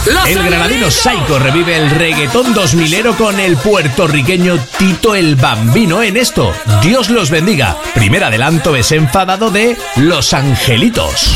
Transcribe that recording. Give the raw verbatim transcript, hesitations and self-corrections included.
El granadino Saiko revive el reggaetón dos milero con el puertorriqueño Tito el Bambino en esto. Dios los bendiga. Primer adelanto desenfadado de Los Angelitos.